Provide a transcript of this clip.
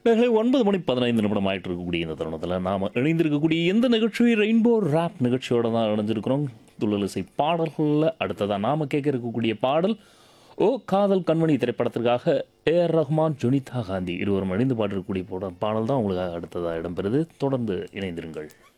நேயர்களே 9:15 ஆயிட்டு இருக்கக்கூடிய இந்த தருணத்தில் நாம் இணைந்திருக்கக்கூடிய எந்த நிகழ்ச்சி ரெயின்போ ராப் நிகழ்ச்சியோட தான் இணைஞ்சிருக்கிறோம். துள்ளலிசை பாடல்களில் அடுத்ததாக நாம் கேட்க இருக்கக்கூடிய பாடல் ஓ காதல் கண்மணி திரைப்படத்திற்காக ஏஆர் ரஹ்மான், ஜொனிதா காந்தி இருவரும் இணைந்து பாடிருக்கக்கூடிய பாடல் தான் உங்களுக்காக அடுத்ததாக இடம்பெறுது. தொடர்ந்து இணைந்திருங்கள்.